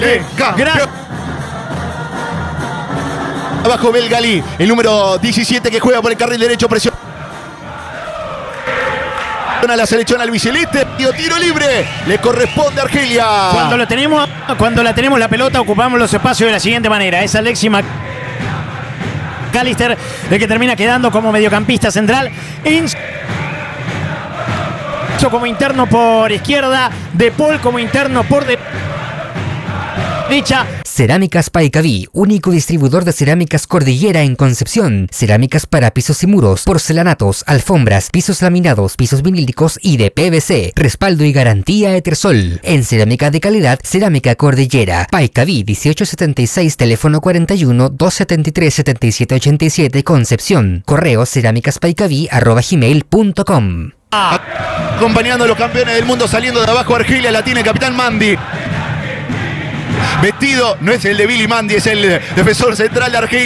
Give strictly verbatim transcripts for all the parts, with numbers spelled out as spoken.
Eh, Gracias. Abajo Belgalí, el número diecisiete que juega por el carril derecho, presión a la selección albiceleste, tiro libre, le corresponde a Argelia. Cuando lo tenemos, cuando la tenemos la pelota, ocupamos los espacios de la siguiente manera. Es Alexis McAllister el que termina quedando como mediocampista central. Enzo como interno por izquierda, De Paul como interno por derecha. Cerámicas Paicaví, único distribuidor de cerámicas Cordillera en Concepción. Cerámicas para pisos y muros, porcelanatos, alfombras, pisos laminados, pisos vinílicos y de P V C. Respaldo y garantía Etersol. En cerámica de calidad, Cerámica Cordillera. Paicaví dieciocho setenta y seis, teléfono cuarenta y uno, doscientos setenta y tres, setenta y siete ochenta y siete, Concepción. Correo cerámicaspaicaví arroba gmail punto com. Acompañando a los campeones del mundo, saliendo de abajo Argelia, la tiene el capitán Mandi. Vestido, no es el de Billy Mandi, es el defensor central de Argelia.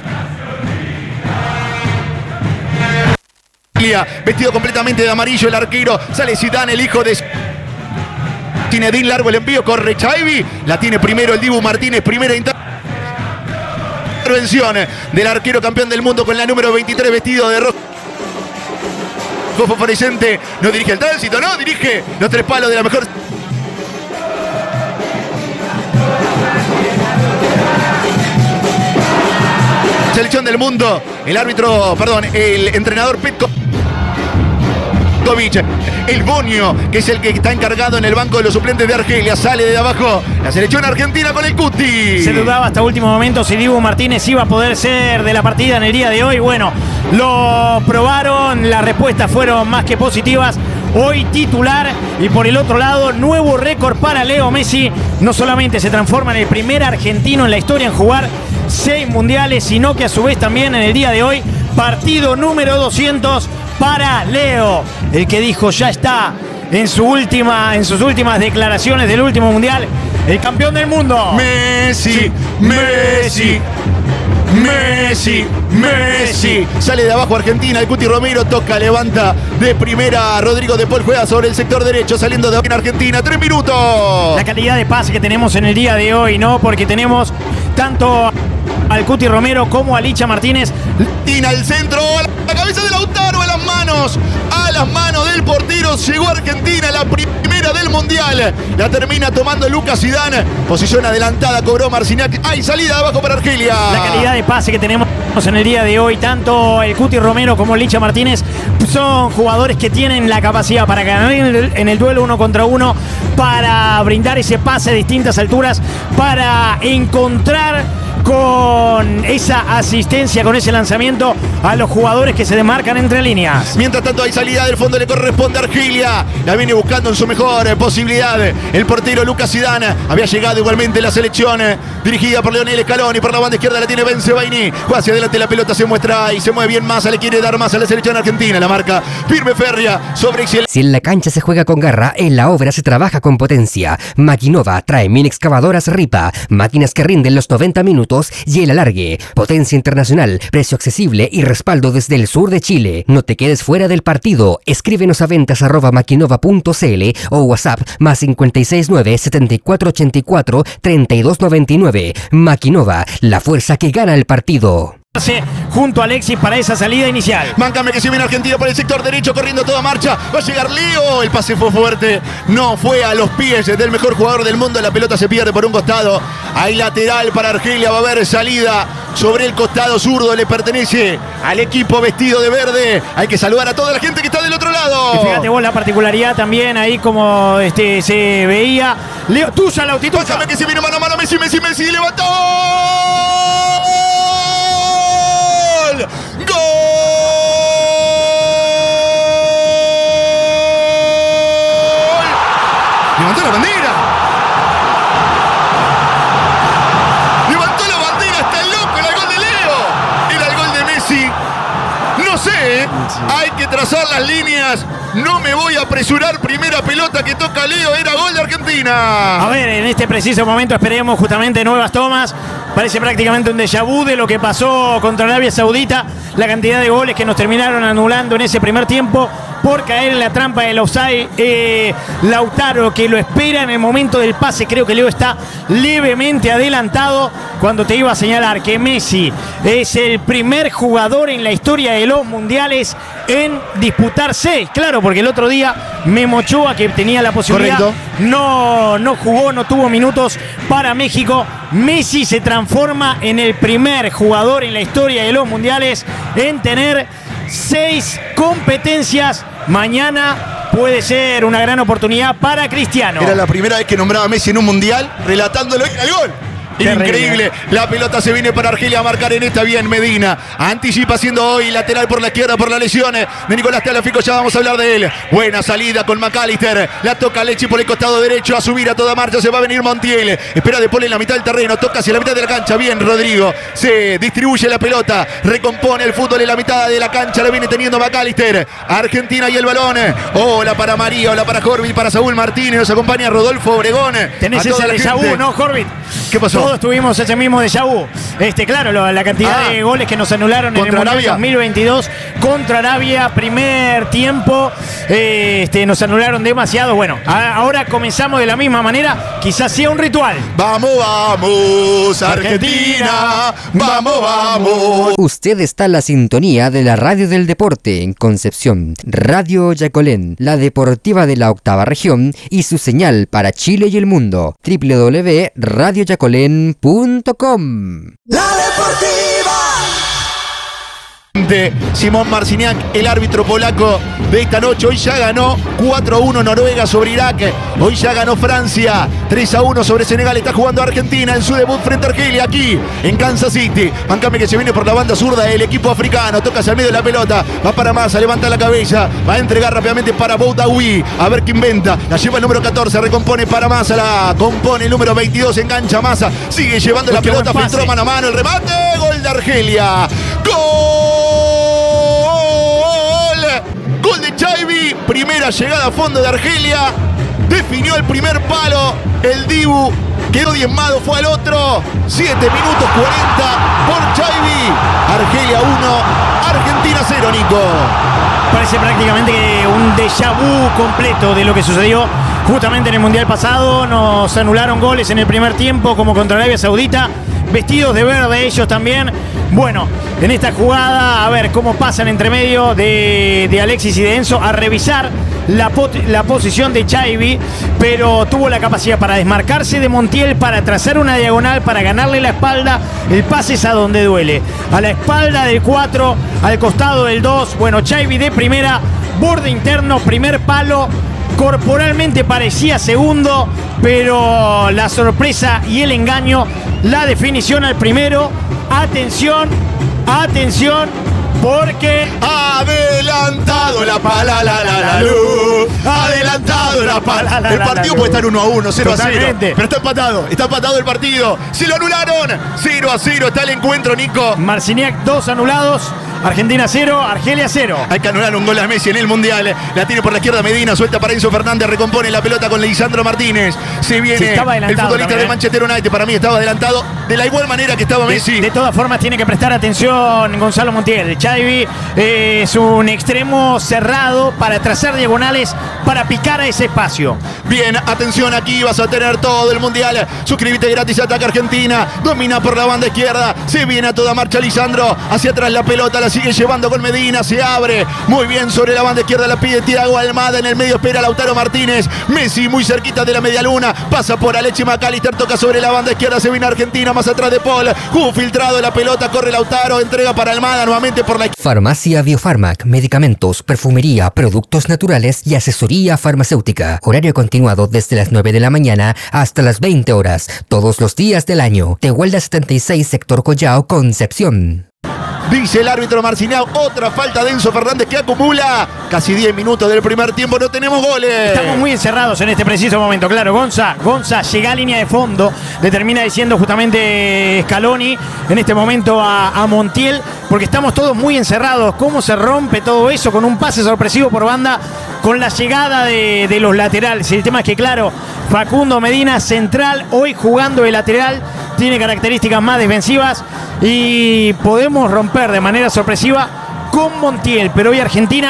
Vestido completamente de amarillo el arquero. Sale Zidane, el hijo de Zinedine. Largo el envío, corre Chaibi. La tiene primero el Dibu Martínez. Primera intervención del arquero campeón del mundo con la número veintitrés, vestido de rojo fosforescente. No dirige el tránsito, no, dirige los tres palos de la mejor. Selección del mundo, el árbitro, perdón, el entrenador Petkovic, el Bonio, que es el que está encargado en el banco de los suplentes de Argelia, sale de abajo la selección argentina con el Cuti. Se dudaba hasta último momento si Dibu Martínez iba a poder ser de la partida en el día de hoy. Bueno, lo probaron, las respuestas fueron más que positivas. Hoy titular, y por el otro lado, nuevo récord para Leo Messi. No solamente se transforma en el primer argentino en la historia en jugar seis mundiales, sino que a su vez también en el día de hoy, partido número doscientos para Leo, el que dijo ya está en, su última, en sus últimas declaraciones del último mundial, el campeón del mundo. Messi, sí, Messi. Messi, Messi, sale de abajo Argentina, el Cuti Romero toca, levanta de primera, Rodrigo De Paul juega sobre el sector derecho, saliendo de Argentina, tres minutos. La calidad de pase que tenemos en el día de hoy, ¿no? Porque tenemos tanto al Cuti Romero como a Licha Martínez. Tina al centro, a la cabeza de Lautaro, a las manos, a las manos del portero, llegó Argentina, la primera del Mundial, la termina tomando Lucas Zidane, posición adelantada, cobró Marcinac, hay salida de abajo para Argelia. La calidad de pase que tenemos en el día de hoy, tanto el Cuti Romero como Licha Martínez, son jugadores que tienen la capacidad para ganar en el, en el duelo uno contra uno, para brindar ese pase a distintas alturas, para encontrar con esa asistencia, con ese lanzamiento a los jugadores que se demarcan entre líneas. Mientras tanto hay salida del fondo, le corresponde a Argelia, la viene buscando en su mejor posibilidad el portero Lucas Zidane. Había llegado igualmente la selección dirigida por Leonel Scaloni, por la banda izquierda la tiene Bensebaini, juega hacia adelante, la pelota se muestra y se mueve bien Massa, le quiere dar más a la selección argentina, la marca firme férrea sobre Excel. Si en la cancha se juega con garra, en la obra se trabaja con potencia. Maquinova trae mini excavadoras Ripa, máquinas que rinden los noventa minutos y el alargue. Potencia internacional, precio accesible y respaldo desde el sur de Chile. No te quedes fuera del partido. Escríbenos a ventas arroba maquinova punto cl o WhatsApp más cinco seis nueve, setenta y cuatro ochenta y cuatro, treinta y dos noventa y nueve. Maquinova, la fuerza que gana el partido. Junto a Alexis para esa salida inicial. Máncame que se viene Argentina por el sector derecho, corriendo toda marcha. Va a llegar Leo. El pase fue fuerte. No fue a los pies del mejor jugador del mundo. La pelota se pierde por un costado. Hay lateral para Argelia. Va a haber salida sobre el costado zurdo. Le pertenece al equipo vestido de verde. Hay que saludar a toda la gente que está del otro lado. Y fíjate vos la particularidad también ahí como este, se veía. Leo, tuya la autitud. Máncame que se viene mano a mano. Messi, Messi, Messi. Levantó. ¡Gol! ¡Levantó la bandera! ¡Levantó la bandera! ¡Está loco! ¡Era el gol de Leo! ¡Era el gol de Messi! No sé, hay que trazar las líneas. No me voy a apresurar. Primera pelota que toca Leo. Era gol de Argentina. A ver, en este preciso momento esperemos justamente nuevas tomas. Parece prácticamente un déjà vu de lo que pasó contra Arabia Saudita. La cantidad de goles que nos terminaron anulando en ese primer tiempo. por caer en la trampa del offside. Eh, Lautaro, que lo espera en el momento del pase, creo que Leo está levemente adelantado cuando te iba a señalar que Messi es el primer jugador en la historia de los mundiales en disputar seis. Claro, porque el otro día Memo Ochoa, que tenía la posibilidad, no, no jugó, no tuvo minutos para México. Messi se transforma en el primer jugador en la historia de los mundiales en tener seis competencias. Mañana puede ser una gran oportunidad para Cristiano. Era la primera vez que nombraba a Messi en un mundial, relatándolo al gol. Terrible. Increíble, la pelota se viene para Argelia a marcar en esta bien Medina, anticipa siendo hoy lateral por la izquierda por las lesiones de Nicolás Tagliafico, ya vamos a hablar de él. Buena salida con McAllister, la toca Lecce por el costado derecho, a subir a toda marcha, se va a venir Montiel, espera de Paul en la mitad del terreno, toca hacia la mitad de la cancha, bien Rodrigo, se distribuye la pelota, recompone el fútbol en la mitad de la cancha, la viene teniendo McAllister, Argentina y el balón, hola para María, hola para Jorvi, para Saúl Martínez, nos acompaña Rodolfo Obregón. Tenés ese déjà vu, ¿no, Jorvi? ¿Qué pasó? Todos tuvimos ese mismo déjà vu. Este, claro, lo, la cantidad ah, de goles que nos anularon en el Mundial dos mil veintidós contra Arabia, primer tiempo, eh, este, nos anularon demasiado. Bueno, a, ahora comenzamos de la misma manera, quizás sea un ritual. Vamos, vamos, Argentina, vamos, vamos. Usted está en la sintonía de la Radio del Deporte en Concepción, Radio Yacolén, la deportiva de la octava región y su señal para Chile y el mundo, doble u doble u doble u punto radio yacolén punto com. La Deportiva. Simón Marciniak, el árbitro polaco de esta noche. Hoy ya ganó cuatro a uno Noruega sobre Irak. Hoy ya ganó Francia tres a uno sobre Senegal. Está jugando Argentina en su debut frente a Argelia aquí en Kansas City. Mancame que se viene por la banda zurda el equipo africano. Toca hacia el medio de la pelota. Va para Massa, levanta la cabeza. Va a entregar rápidamente para Boudaoui. A ver qué inventa. La lleva el número catorce. Recompone para Massa. La compone el número veintidós. Engancha Massa. Sigue llevando la pelota. Filtró mano a mano. El remate. Gol de Argelia. ¡Gol! Gol de Chaibi, primera llegada a fondo de Argelia, definió el primer palo, el Dibu quedó diezmado, fue al otro, siete minutos cuarenta por Chaibi, Argelia uno, Argentina cero, Nico. Parece prácticamente un déjà vu completo de lo que sucedió justamente en el Mundial pasado. Nos anularon goles en el primer tiempo como contra Arabia Saudita, vestidos de verde ellos también. Bueno, en esta jugada, a ver cómo pasan entre medio de, de Alexis y de Enzo a revisar la, la posición de Chaibi, pero tuvo la capacidad para desmarcarse de Montiel, para trazar una diagonal, para ganarle la espalda. El pase es a donde duele, a la espalda del cuatro, al costado del dos. Bueno, Chaibi de primera, borde interno, primer palo. Corporalmente parecía segundo, pero la sorpresa y el engaño, la definición al primero. Atención, atención, porque adelantado la pala, la, la, la, luz. Adelantado la pala. El partido puede estar uno a uno, cero a cero. Pero está empatado, está empatado el partido. Se lo anularon. cero a cero está el encuentro, Nico. Marciniak, dos anulados. Argentina cero, Argelia cero. Hay que anular un gol a Messi en el Mundial. La tiene por la izquierda Medina, suelta para Enzo Fernández, recompone la pelota con Lisandro Martínez. Se viene sí, el futbolista también, de Manchester United. Para mí estaba adelantado de la igual manera que estaba Messi. De, de todas formas tiene que prestar atención Gonzalo Montiel. Chaibi eh, es un extremo cerrado para trazar diagonales, para picar a ese espacio. Bien, atención, aquí vas a tener todo el Mundial. Suscríbete gratis, ataca Argentina. Domina por la banda izquierda. Se viene a toda marcha Lisandro. Hacia atrás la pelota, la sigue llevando con Medina, se abre muy bien sobre la banda izquierda, la pide Thiago Almada, en el medio espera Lautaro Martínez, Messi muy cerquita de la media luna, pasa por Alexis McAllister, toca sobre la banda izquierda, se viene Argentina, más atrás de Paul, jugó filtrado la pelota, corre Lautaro, entrega para Almada, nuevamente por la... Farmacia Biofarmac, medicamentos, perfumería, productos naturales y asesoría farmacéutica, horario continuado desde las nueve de la mañana hasta las veinte horas, todos los días del año, Tehuelda setenta y seis, sector Collao, Concepción. Dice el árbitro Marciniak, otra falta de Enzo Fernández que acumula casi diez minutos del primer tiempo, no tenemos goles. Estamos muy encerrados en este preciso momento, claro. Gonza, Gonza llega a línea de fondo, le termina diciendo justamente Scaloni en este momento a, a Montiel, porque estamos todos muy encerrados. ¿Cómo se rompe todo eso con un pase sorpresivo por banda, con la llegada de, de los laterales? El tema es que, claro, Facundo Medina central, hoy jugando de lateral, tiene características más defensivas y podemos romper de manera sorpresiva con Montiel, pero hoy Argentina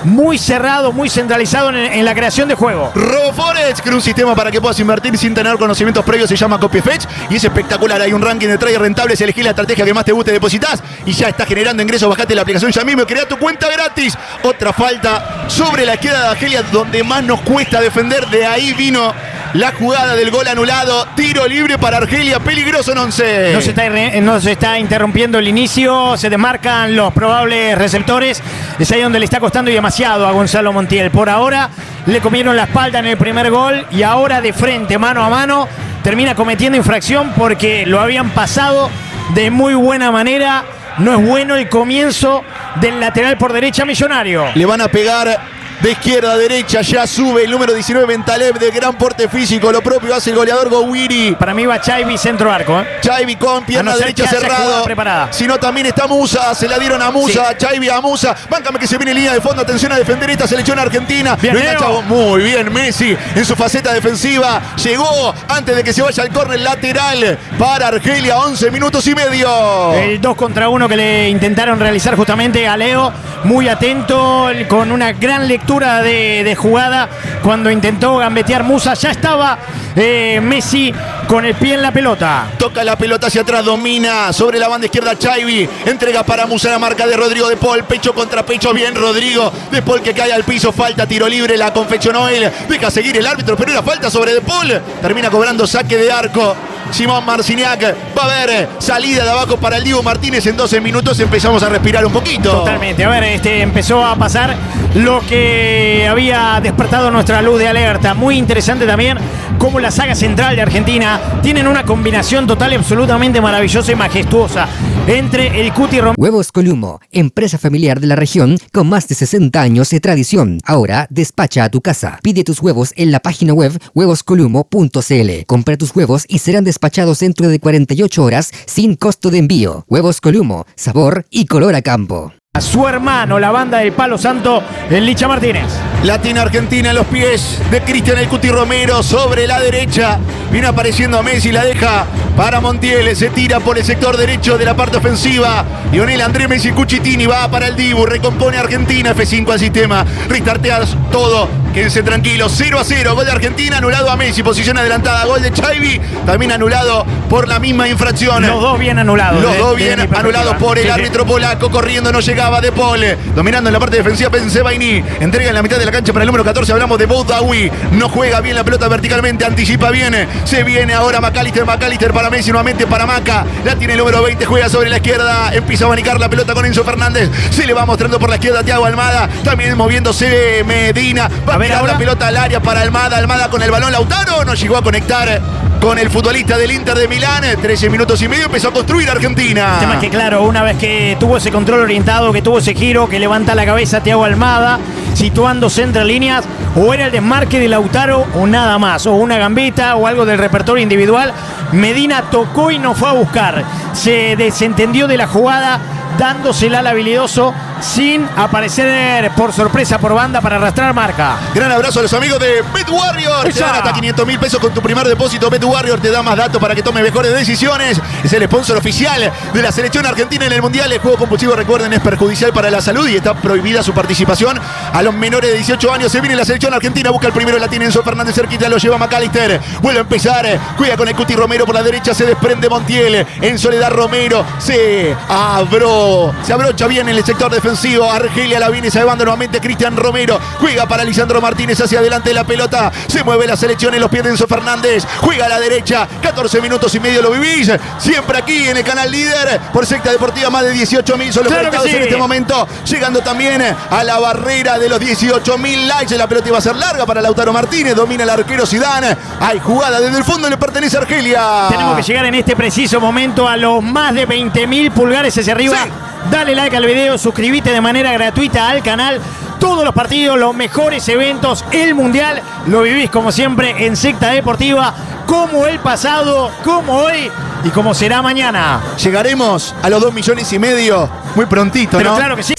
muy cerrado, muy centralizado en, en la creación de juego. RoboForex, que es un sistema para que puedas invertir sin tener conocimientos previos, se llama CopyFetch y es espectacular. Hay un ranking de trades rentables, elegí la estrategia que más te guste, depositas y ya está generando ingresos. Bajate la aplicación ya mismo y crea tu cuenta gratis. Otra falta sobre la izquierda de Argelia, donde más nos cuesta defender. De ahí vino la jugada del gol anulado. Tiro libre para Argelia, peligroso en once. No se está, no se está interrumpiendo el inicio, se desmarcan los probables receptores. Es ahí donde le está costando demasiado a Gonzalo Montiel. Por ahora le comieron la espalda en el primer gol y ahora de frente, mano a mano, termina cometiendo infracción porque lo habían pasado de muy buena manera. No es bueno el comienzo del lateral por derecha Millonario. Le van a pegar de izquierda a derecha, ya sube el número diecinueve Bentaleb, de gran porte físico. Lo propio hace el goleador Gowiri. Para mí va Chaibi centro arco. ¿eh? Chaibi con pierna no derecha cerrado. Si no, también está Musa. Se la dieron a Musa. Sí. Chaibi a Musa. Báncame que se viene en línea de fondo. Atención a defender esta selección argentina. Bien, muy bien Messi en su faceta defensiva. Llegó antes de que se vaya al córner lateral para Argelia. once minutos y medio. El dos contra uno que le intentaron realizar justamente a Leo. Muy atento, con una gran lectura De, de jugada cuando intentó gambetear Musa. Ya estaba eh, Messi con el pie en la pelota. Toca la pelota hacia atrás, domina sobre la banda izquierda Chaibi. Entrega para Musa la marca de Rodrigo De Paul. Pecho contra pecho, bien Rodrigo De Paul que cae al piso. Falta, tiro libre, la confeccionó él. Deja seguir el árbitro, pero era falta sobre De Paul. Termina cobrando saque de arco Simón Marciniak. Va a haber salida de abajo para el Dibu Martínez. En doce minutos empezamos a respirar un poquito. Totalmente. A ver, este empezó a pasar lo que había despertado nuestra luz de alerta. Muy interesante también cómo la saga central de Argentina tienen una combinación total y absolutamente maravillosa y majestuosa entre el Cuti Romero. Huevos Columo, empresa familiar de la región con más de sesenta años de tradición. Ahora despacha a tu casa. Pide tus huevos en la página web huevos columo punto c l. Compra tus huevos y serán despachados dentro de cuarenta y ocho horas sin costo de envío. Huevos Columo, sabor y color a campo. A su hermano, la banda del Palo Santo, el Licha Martínez. Latina Argentina en los pies de Cristian El Cuti Romero sobre la derecha. Viene apareciendo a Messi, la deja para Montiel. Se tira por el sector derecho de la parte ofensiva. Lionel Andrés Messi Cuchitini va para el Dibu. Recompone Argentina. F cinco al sistema. Restartea todo. Quédense tranquilos. cero a cero. Gol de Argentina anulado a Messi. Posición adelantada. Gol de Chaibi. También anulado por la misma infracción. Los dos bien anulados. Los dos bien anulados por el sí, árbitro sí. polaco. Corriendo no llegaba De Paul. Dominando en la parte defensiva Pensebaini. Entrega en la mitad de la cancha para el número catorce. Hablamos de Boudaoui. No juega bien la pelota verticalmente. Anticipa bien. Se viene ahora McAllister. McAllister para Messi. Nuevamente para Maca. La tiene el número veinte. Juega sobre la izquierda. Empieza a abanicar la pelota con Enzo Fernández. Se le va mostrando por la izquierda Thiago Almada. También moviéndose Medina. Va a, a tirar la pelota al área para Almada. Almada con el balón. Lautaro no llegó a conectar con el futbolista del Inter de Milán. trece minutos y medio. Empezó a construir Argentina. El tema es que, claro, una vez que tuvo ese control orientado, que tuvo ese giro, que levanta la cabeza Thiago Almada, situándose entre líneas, o era el desmarque de Lautaro o nada más, o una gambeta o algo del repertorio individual. Medina tocó y no fue a buscar. Se desentendió de la jugada, dándosela al habilidoso sin aparecer por sorpresa por banda para arrastrar marca. Gran abrazo a los amigos de Bet Warrior. Te dan hasta quinientos mil pesos con tu primer depósito. Bet Warrior te da más datos para que tome mejores decisiones. Es el sponsor oficial de la selección argentina en el Mundial. El juego compulsivo, recuerden, es perjudicial para la salud y está prohibida su participación a los menores de dieciocho años. Se viene la selección argentina. Busca el primero, la tiene Enzo Fernández cerquita. Lo lleva McAllister. Vuelve a empezar. Cuida con el Cuti Romero por la derecha. Se desprende Montiel. En soledad Romero. Se abrió. Se abrocha bien en el sector defensivo. Argelia la viene salvando nuevamente Cristian Romero. Juega para Lisandro Martínez hacia adelante de la pelota. Se mueve la selección en los pies de Enzo Fernández. Juega a la derecha. catorce minutos y medio lo vivís. Siempre aquí en el canal líder. Por Secta Deportiva, más de dieciocho mil son los claro conectados sí. en este momento. Llegando también a la barrera de los dieciocho mil likes. La pelota iba a ser larga para Lautaro Martínez. Domina el arquero Zidane. Hay jugada desde el fondo. Le pertenece a Argelia. Tenemos que llegar en este preciso momento a los más de veinte mil pulgares hacia arriba. Sí. Dale like al video, suscríbete de manera gratuita al canal. Todos los partidos, los mejores eventos, el Mundial, lo vivís como siempre en Secta Deportiva, como el pasado, como hoy y como será mañana. Llegaremos a los dos millones y medio muy prontito, Pero ¿no? claro que sí.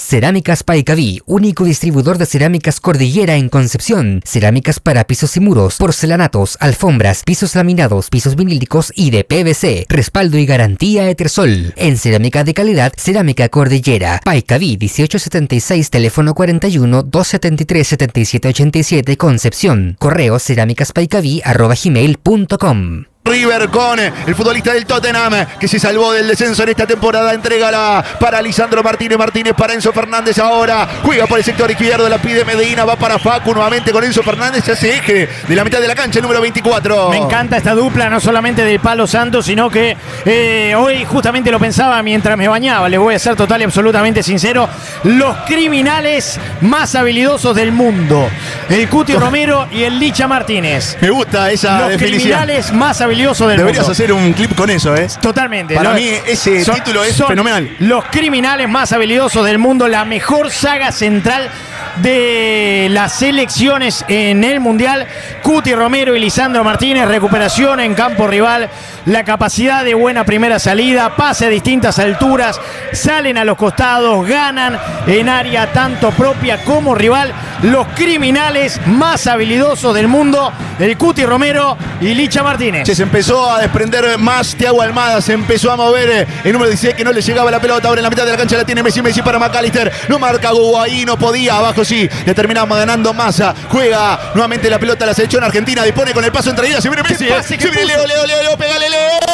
Cerámicas Paicaví, único distribuidor de cerámicas Cordillera en Concepción. Cerámicas para pisos y muros, porcelanatos, alfombras, pisos laminados, pisos vinílicos y de P V C. Respaldo y garantía Etersol. En cerámica de calidad, Cerámica Cordillera. Paicaví dieciocho setenta y seis, teléfono cuarenta y uno, doscientos setenta y tres, setenta y siete ochenta y siete, Concepción. Correo cerámicaspaicaví arroba gmail punto com. River con el futbolista del Tottenham que se salvó del descenso en esta temporada. Entrégala para Lisandro Martínez. Martínez para Enzo Fernández ahora. Juega por el sector izquierdo. La pide Medina. Va para Facu nuevamente con Enzo Fernández. Se hace eje de la mitad de la cancha, el número veinticuatro. Me encanta esta dupla, no solamente del Palo Santos, sino que eh, hoy justamente lo pensaba mientras me bañaba. Les voy a ser total y absolutamente sincero. Los criminales más habilidosos del mundo. El Cuti Romero y el Licha Martínez. Me gusta esa Los definición. criminales más habilidosos del Deberías mundo. hacer un clip con eso, ¿eh? Totalmente. Para Los- mí ese son- título es son fenomenal. Los criminales más habilidosos del mundo, la mejor saga central de las selecciones en el Mundial. Cuti Romero y Lisandro Martínez, recuperación en campo rival, la capacidad de buena primera salida, pase a distintas alturas, salen a los costados, ganan en área tanto propia como rival. Los criminales más habilidosos del mundo, el Cuti Romero y Licha Martínez. Che, se empezó a desprender más Thiago Almada, se empezó a mover el número dieciséis que no le llegaba la pelota. Ahora en la mitad de la cancha la tiene Messi, Messi para McAllister. No marca Hugo, ahí no podía, abajo sí. Le terminamos ganando Massa. Juega nuevamente la pelota a la selección argentina. Dispone con el paso entre ellas. Se viene Messi. pase eh. que Se viene puso. Leo, Leo, Leo, Leo, pegale Leo.